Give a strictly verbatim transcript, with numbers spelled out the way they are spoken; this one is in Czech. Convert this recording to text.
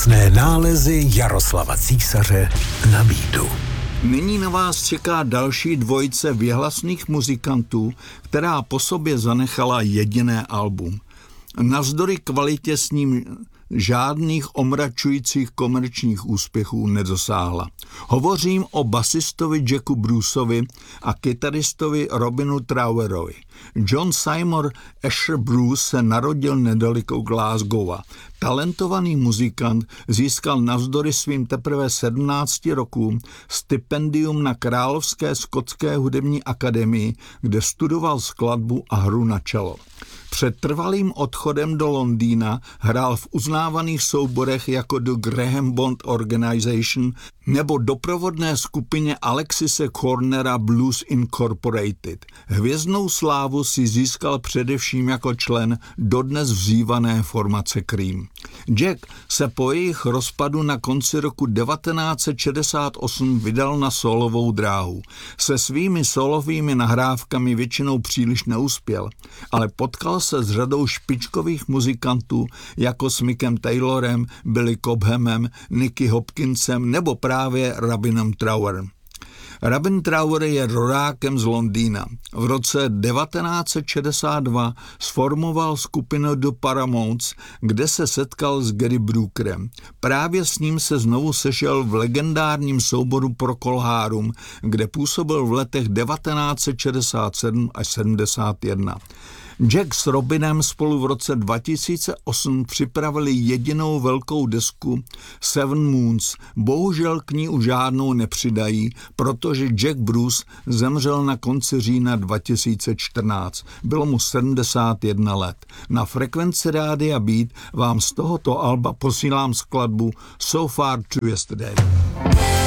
Vzácné nálezy Jaroslava Císaře na beatu. Nyní na vás čeká další dvojice věhlasných muzikantů, která po sobě zanechala jediné album. Navzdory kvalitě s ním žádných omračujících komerčních úspěchů nedosáhla. Hovořím o basistovi Jacku Bruceovi a kytaristovi Robinu Trowerovi. John Seymour Asher Bruce se narodil nedaleko Glasgowa. Talentovaný muzikant získal navzdory svým teprve sedmnácti rokům stipendium na Královské skotské hudební akademii, kde studoval skladbu a hru na čelo. Před trvalým odchodem do Londýna hrál v uznávaných souborech jako The Graham Bond Organization nebo doprovodné skupině Alexise Cornera Blues Incorporated. Hvězdnou slávu si získal především jako člen dodnes vzývané formace Cream. Jack se po jejich rozpadu na konci roku devatenáct set šedesát osm vydal na solovou dráhu. Se svými solovými nahrávkami většinou příliš neuspěl, ale potkal se s řadou špičkových muzikantů jako s Mickem Taylorem, Billy Cobhamem, Nicky Hopkinsem nebo právě Robinem Trowerem. Robin Trower je rodákem z Londýna. V roce devatenáct set šedesát dva sformoval skupinu The Paramounts, kde se setkal s Gary Brookerem. Právě s ním se znovu sešel v legendárním souboru Procol Harum, kde působil v letech devatenáct set šedesát sedm až sedmdesát jedna. Jack s Robinem spolu v roce dva tisíce osm připravili jedinou velkou desku Seven Moons. Bohužel k ní už žádnou nepřidají, protože Jack Bruce zemřel na konci října dva tisíce čtrnáct. Bylo mu sedmdesát jedna let. Na frekvenci Rádia Beat vám z tohoto alba posílám skladbu So Far to Yesterday.